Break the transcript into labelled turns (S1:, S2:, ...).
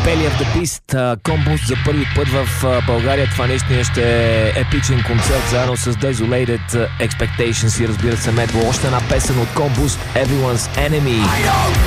S1: Belly of the Beast, Combust за първи път в България. Това наистина ще е епичен концерт заедно с Desolated Expectations и разбира се Медво. Още една песен от Combust, Everyone's Enemy.